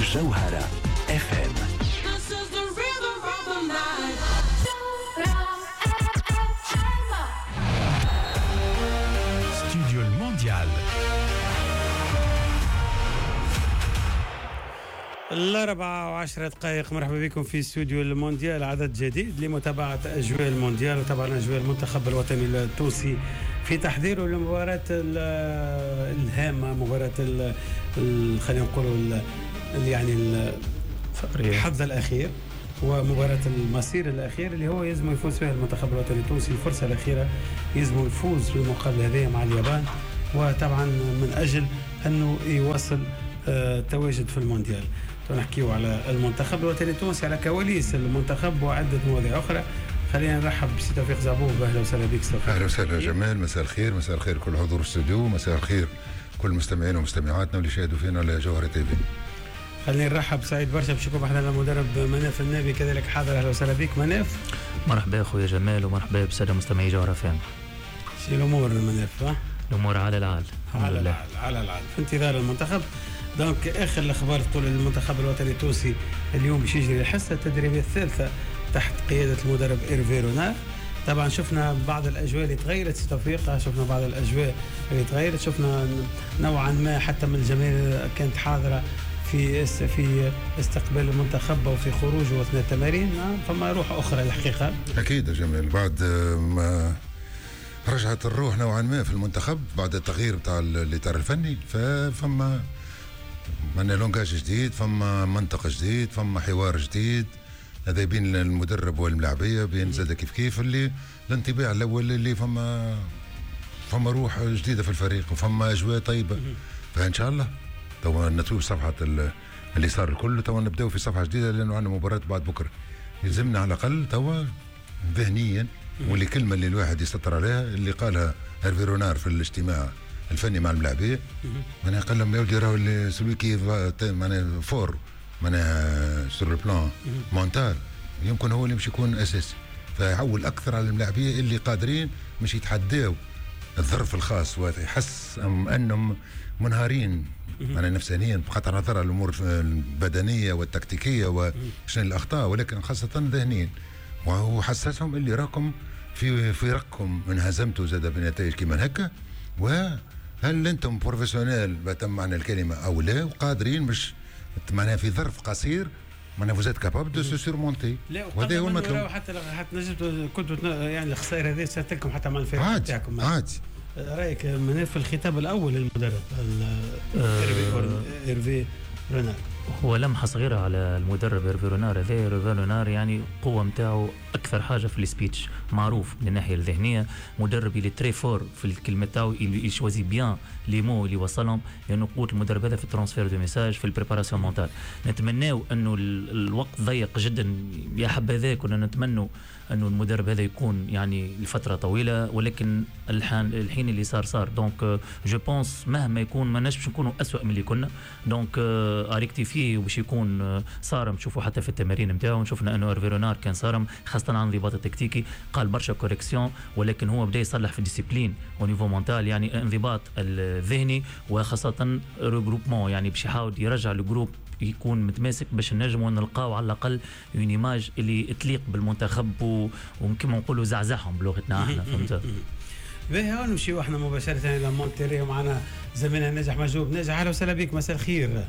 جوهرة FM. استوديو المونديال. 4:10. مرحبا بكم في استوديو المونديال، عدد جديد لمتابعة أجواء المونديال وطبعا أجواء المنتخب الوطني التونسي في تحضيره للمباراة الهامة، مباراة خلينا نقولوا يعني الحظ الأخير ومباراة المصير الأخير اللي هو يلزم يفوز فيها المنتخب الوطني التونسي، الفرصة الأخيرة يلزم يفوز في المقابلة هذه مع اليابان، وطبعا من أجل أنه يواصل تواجد في المونديال. نحكيو على المنتخب الوطني التونسي، على كواليس المنتخب وعدة مواضيع أخرى. خلينا نرحب بسي توفيق زعبوب. أهلا وسهلا بك توفيق. أهلا وسهلا جمال، مساء الخير. مساء الخير كل حضور الاستوديو، مساء الخير كل مستمعين ومستمعاتنا واللي شاهدوا فينا على جوهرة تي في. خلينا نرحب سعيد برشا باش يكون معنا المدرب مناف النبي كذلك حاضر. أهلا وسهلا بك مناف. مرحبا أخويا جمال ومرحبا بسادة مستمعي جوهرة فهم. شي الأمور مناف؟ الأمور على العال على العال في انتظار المنتخب. دونك اخر الاخبار تقول المنتخب الوطني التونسي اليوم باش يجري الحصه التدريبيه الثالثه تحت قياده المدرب إيرفي رونار. طبعا شفنا بعض الاجواء اللي تغيرت في توفيق، شفنا بعض الاجواء اللي تغيرت، شفنا نوعا ما حتى من الجماهير كانت حاضره في استقبال المنتخب وفي خروجه اثناء التمارين. فما روح اخرى الحقيقه. اكيد يا جمال، بعد ما رجعت الروح نوعا ما في المنتخب بعد التغيير بتاع الاطار الفني، فما لونجاج جديد، فما منطق جديد، فما حوار جديد هذا بين المدرب والملاعبيه، بين زاد كيف اللي الانطباع الاول اللي فما روح جديده في الفريق وفما اجواء طيبه. فان شاء الله تو نتوب صفحه اللي صار الكل، تو نبداو في صفحه جديده لانه عندنا مباراه بعد بكره. يلزمنا على الاقل تو ذهنيا، واللي كلمه اللي الواحد يسطر عليها اللي قالها إيرفي رونار في الاجتماع الفني مع الملاعبيه، معناها قال لهم يا ولدي راهو سلوي كي معناها فور معناها سور البلان مونتال يمكن هو اللي مش يكون اساسي، فيعول اكثر على الملاعبيه اللي قادرين مش يتحداو الظرف الخاص ويحس انهم منهارين معناها نفسانيا بقطع نظر على الامور البدنيه والتكتيكيه وشنو الاخطاء، ولكن خاصه ذهنيا، وهو حسسهم اللي راكم في رقم انهزمتوا زاد بنتائج كيما هكا، وهل انتم بروفيسيونيل بتم معنى الكلمه او لا، وقادرين مش معناها في ظرف قصير معناها فوزات كابابل دو سو سورمونتي. وهذا هو المطلوب. حتى نجم كنتوا يعني الخسائر هذه ساتلكم حتى مع الفريق تاعكم عادي. رايك من في الخطاب الاول للمدرب إيرفي رونار؟ هو لمحة صغيرة على المدرب إيرفي رونار. هذا إيرفي رونار يعني قوة متاعه أكثر حاجة في السبيتش، معروف من الناحية الذهنية، مدرب اللي تري فور في الكلمة تاعو، اللي يشوازي بيان لي مو اللي وصلهم، لأنه قوة المدرب هذا في الترانسفير دو ميساج، في البريباراسيون مونتال. نتمناو أنه الوقت ضيق جدا، يا حبذا كنا نتمنوا أنه المدرب هذا يكون يعني لفترة طويلة، ولكن الحين اللي صار دونك جو بونس مهما يكون ما نجمش نكونوا أسوأ من اللي كنا، دونك أريكتي فيه وباش يكون صارم. نشوفوا حتى في التمارين نتاعو شفنا انه إيرفي رونار كان صارم، خاصه عن الانضباط التكتيكي، قال برشا كوريكسيون، ولكن هو بدا يصلح في الديسيبلين او نيفو مونتال، يعني الانضباط الذهني، وخاصه ريغروبمون، يعني باش يحاول يرجع الجروب يكون متماسك باش نجموا نلقاو على الاقل اون ايماج اللي تليق بالمنتخب وكما نقولوا زعزعهم بلغتنا احنا. فهمت؟ باهي نمشيو احنا مباشره الى مونتيري ومعنا زميلنا ناجح مجوب. ناجح اهلا وسهلا بك، مساء الخير.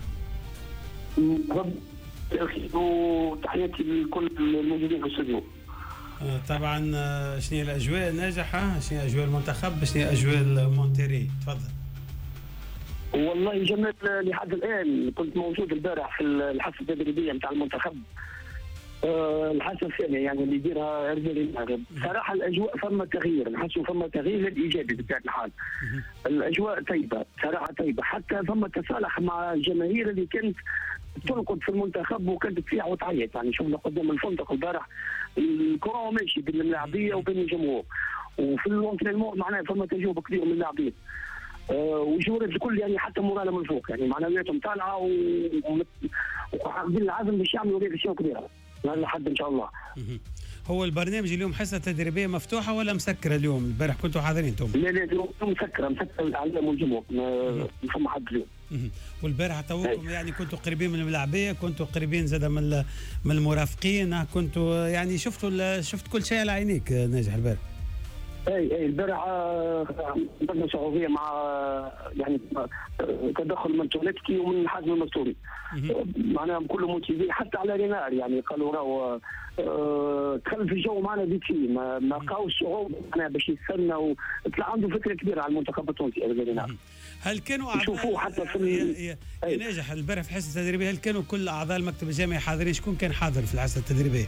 وتحياتي لكل الموجودين في الاستوديو. طبعا شنو هي الاجواء ناجحه؟ شنو هي اجواء المنتخب؟ شنو هي اجواء مونتيري؟ تفضل. والله جمال، لحد الان كنت موجود البارح في الحصه التدريبيه نتاع المنتخب، الحصه الثانيه يعني اللي يديرها إيرفي رونار. صراحه الاجواء فما تغيير، نحسوا فما تغيير للايجابي بطبيعه الحال. الاجواء طيبه صراحه، طيبه، حتى فما تصالح مع الجماهير اللي كانت ترقد في المنتخب وكانت تصيح وتعيط. يعني شفنا قدام الفندق البارح الكره ماشي بين الملاعبيه وبين الجمهور، وفي الانترينمون معناها فما تجاوب كبير من اللاعبين، والجمهور الكل يعني حتى موراله من فوق، يعني معنوياتهم طالعه وعاقدين العزم باش يعملوا رياكسيون كبيره لحد ان شاء الله. هو البرنامج اليوم حصه تدريبيه مفتوحه ولا مسكره اليوم؟ البارح كنتوا حاضرين انتم؟ لا اليوم مسكره الاعلام والجمهور، ما فما حد اليوم. والبارح توكم يعني كنتوا قريبين من الملاعبيه، كنتوا قريبين زاد من المرافقين، كنتوا يعني شفت كل شيء على عينيك ناجح البارح. اي البارح عندنا صعوبيه مع يعني تدخل من تونسكي ومن حازم المستوري، معناها كل موتيفي حتى على رينار، يعني قالوا راهو دخل في الجو معنا بيت فيه ما لقاوش صعوبه معناها باش يستنى، وطلع عنده فكره كبيره على المنتخب التونسي هذا رينار. هل كانوا نشوفوه حتى في ناجح البارح في الحصه التدريبيه؟ هل كانوا كل اعضاء المكتب الجامعي حاضرين؟ شكون كان حاضر في الحصه التدريبيه؟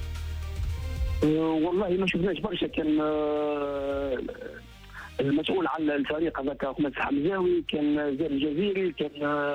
والله ما شفناش برشا، كان المسؤول على الفريق هذاك احمد حمزاوي، كان زير الجزيري، كان